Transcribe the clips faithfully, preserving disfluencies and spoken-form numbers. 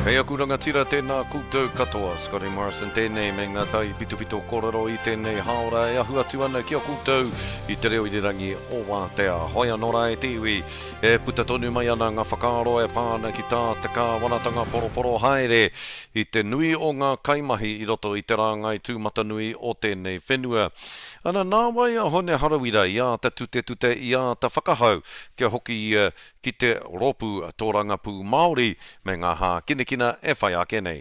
Hei aku rangatira tēnā koutou katoa, Scotty Morrison tēnei me ngā tai pitu pitu kororo i tēnei haora e ahu atu ana ki a koutou i te reo i te rangi o Wātea. Hoi anō e te iwi e puta tonu mai ana ngā whakaaro e pāna ki tā te kā wanatanga poroporo haere i te nui o ngā kaimahi i roto i te rāngai tūmata nui o tēnei whenua. Ana nāwai a hone harawira i a ta tute tute i a ta whakahau kia hoki uh, ki te ropu tōrangapū Māori me ngā hā kinekina e whai ake nei.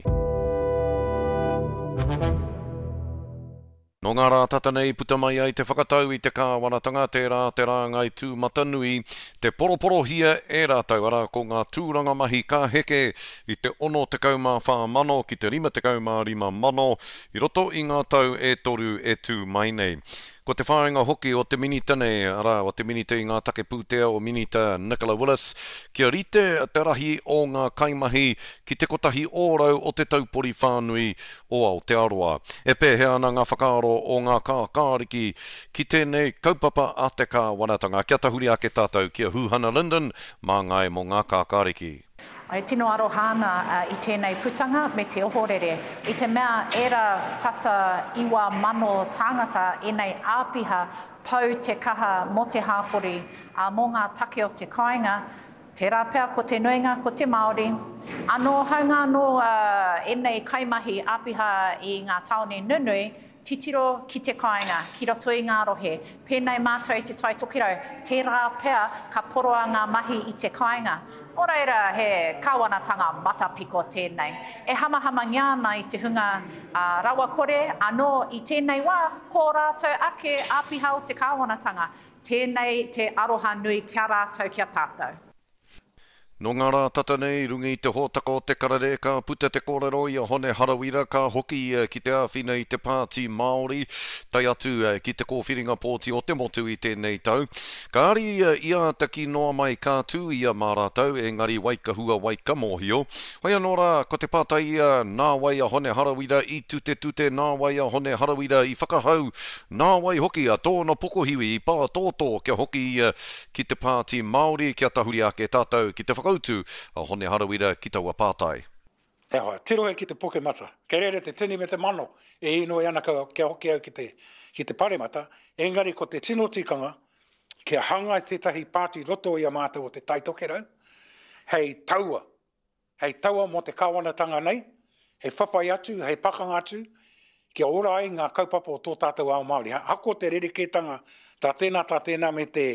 No ngā rā tata nei puta mai ai te whakatau i te kāwanatanga te rā te rāngai tūmata nui, te poroporo hia e rātau ara ko ngā tūranga mahi ka heke i te ono te kaumā whā mano ki te rima te kaumā rima mano i roto i ngā tau e toru e tū mai nei. Ko te whāinga hoki o te minita nei, ara o te minita i ngā take pūtea o minita Nicola Willis, kia rite te rahi o ngā kaimahi ki te kotahi ōrau o te taupori whānui o Aotearoa. E pēhea ana ngā whakaaro o ngā kākāriki ki tēnei kaupapa a te kāwanatanga. Kia tahuri ake tātou kia Huhana Linden, mā ngai mo ngā kākāriki. Ai tino arohana uh, i tēnei putanga me te ohorere. I te mea era tata iwa mano tāngata e nei āpiha pau te kaha mo te hāpori uh, mō ngā take o te kāinga, te rāpea ko te nuinga ko te Māori. Anō haunga no uh, e nei kaimahi āpiha i ngā taone nunui, titiro ki te kāinga, ki roto i ngā rohe. Pēnei mātou i te tai tokirau, te rā pea ka poroa ngā mahi i te kāinga. Ora era he kāwanatanga matapiko tēnei. E hamahama ngiana i te hunga uh, rawa kore, anō i tēnei wā, ko rātou ake āpiha o te kāwanatanga. Tēnei te aroha nui kia rātou kia tātou. No ngā rā tata nei, rungi i te hōtaka o te karare, ka puta te kōrero i a hone harawira, ka hoki uh, ki te āwhina i te pāti Māori, tai atu uh, ki te kōwhiringa pōti o te motu i tēnei tau. Ka ari uh, ia ta ki noa mai kā tū i a mārātau, engari waika hua waika mōhio. Hoi anō rā, ko te pātai ia nā wai a hone harawira i tute tute, nā wai a hone harawira i whakahau, nā wai hoki a tōna pokohiwi i pā tōtō kia hoki uh, ki te pāti Māori, kia tahuri ake tātou ki te whakahau. Koutu a hone harawira ki taua pātai. E hoa, tiro e ki te poke mata. Kei rere te tini me te mano e ino e ana kia hoki au ki te, ki te pare mata. Engari ko te tino tikanga kia hanga tētahi pāti roto i a mātou o te taitokerau. Hei taua. Hei taua mo te kāwanatanga nei. Hei whapai atu, hei pakanga atu. Kia ora ai ngā kaupapa o tō tātou ao Māori. Hako te rerekētanga tā tēnā tā tēnā me te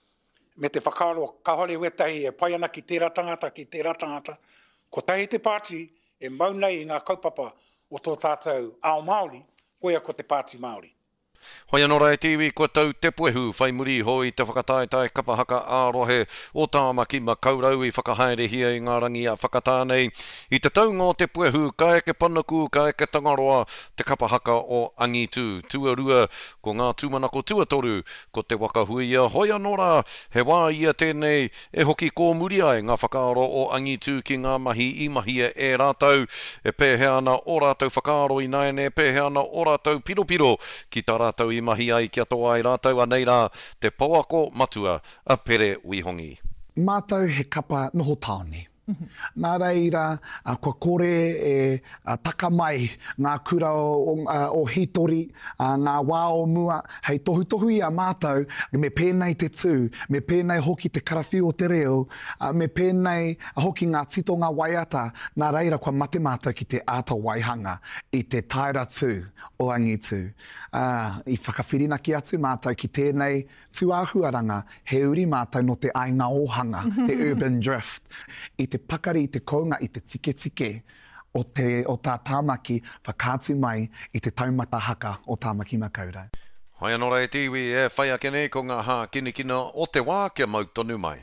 me te whakaaro kahore wetahi e pai ana ki tērā tangata, ki tērā tangata. Ko tahi te pāti e maunei i ngā kaupapa o tō tātou ao Māori, koia ko te pāti Māori. Hoi anō rā e tiwi, ko tau te puehu, whai muri hoi te whakataetai kapahaka ārohe o tāmaki ma kaurau i whakahaere hia i ngā rangi a whakatānei. I te taunga o te puehu, ka eke panaku, ka eke tangaroa, te kapahaka o Angitu. Tuarua, ko ngā tūmanako tuatoru, ko te wakahuia. Hoi anō rā, he wā ia tēnei, e hoki ko muri ai ngā whakaaro o Angitu ki ngā mahi i mahia e rātau. E pēhea ana o rātau whakaaro i naene, e pēhea ana o rātau piropiro ki tā rātau i mahi ai kia toa ai rātau anei rā te pauako matua a Pere Wihongi. Mātou he kapa noho taone. Nā reira, uh, kua kore e uh, taka mai ngā kura o, uh, o hitori, uh, ngā wā o mua, hei tohu tohu i a mātou, me pēnei te tū, me pēnei hoki te karawhi o te reo, uh, me pēnei hoki ngā tito ngā waiata, nā reira kua mate mātou ki te āta waihanga i te taira tū o Angitu. Uh, I whakawhirina ki atu mātou ki tēnei tū āhuaranga, he uri mātou no te ainga ohanga, te urban drift. I te pakari, i te kounga, i te tike tike o, te, o tā tāmaki whakātu mai i te taumata haka o tāmaki makaurau. Hoi anō rā e tiwi e whai ake nei ko ngā hā kinikina o te wā kia mau tonu mai.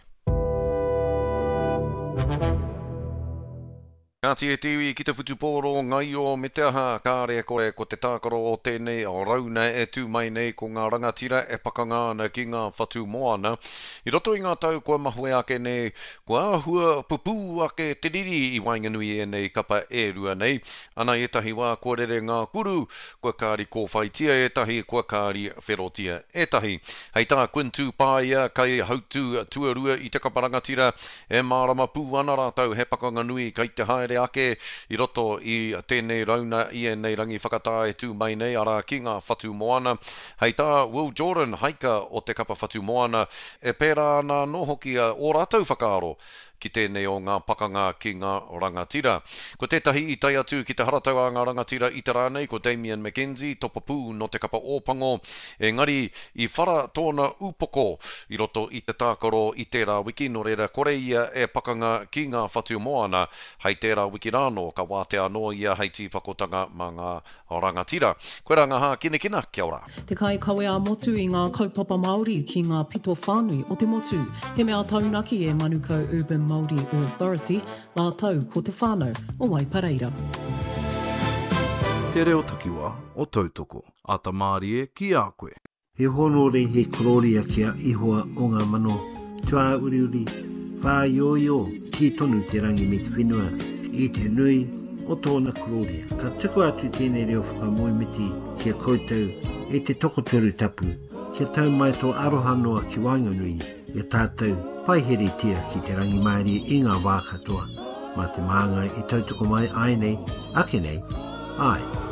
Kāti e tiwi ki te whutupōro ngai o me te aha kāre kore ko te tākaro o tēnei o rauna e tū mai nei ko ngā rangatira e pakangāna ki ngā whatu moana. I roto i ngā tau kua mahue ake nei, kua ahua pupu ake te riri i Wainganui e nei kapa e rua nei. Ana e tahi wā kua rere ngā kuru, kua kāri kōwhaitia e tahi, kua kāri wherotia e tahi. Hei tā kuintu pāia kai hautu tuarua i te kapa rangatira e mārama pū ana rātau he pakanganui kai te haere haere ake i roto i tēnei rauna i e nei rangi whakatāe tū mai nei ara ki ngā whatu moana. Hei tā Will Jordan haika o te kapa whatu moana e pērā nā no hoki a o rātou whakaaro ki tēnei o ngā pakanga ki ngā rangatira. Ko tētahi i tai atu ki te haratau a ngā rangatira i te rānei, ko Damien McKenzie, topapū no te kapa ōpango, engari i whara tōna upoko i roto i te tākaro i tērā wiki, no reira kore ia e pakanga ki ngā whatu moana, hei tērā wiki rāno, ka wāte anō ia hei tīpakotanga mā ngā rangatira. Koe rā ngā hā kine kina, kia ora. Te kai kawe a motu i ngā kaupapa Māori ki ngā pito whānui o te motu, he mea taunaki e Manukau Urban Māori Authority, nā tau ko te whānau o Waipareira. Te reo takiwa o tautoko, a ta Māori e ki a koe. He honore he kororia kia ihua o ngā mano, tua uri uri, whā ioio ki tonu te rangi me te whenua, i te nui o tōna kororia. Ka tuku atu tēnei reo whakamoimiti kia koutou e te tokoturu tapu, kia tau mai tō aroha noa ki Wainganui, e tātou whaiheri tia ki te rangi Māori i ngā wā katoa, mā te māngai i tautoko mai ai nei, ake nei, ai.